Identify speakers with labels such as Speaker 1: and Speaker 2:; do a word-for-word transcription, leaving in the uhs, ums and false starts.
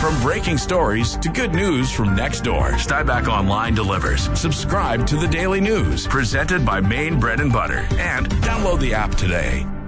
Speaker 1: From breaking stories to good news from next door, Stuyback Online delivers. Subscribe to the Daily News, presented by Maine Bread and Butter, and download the app today.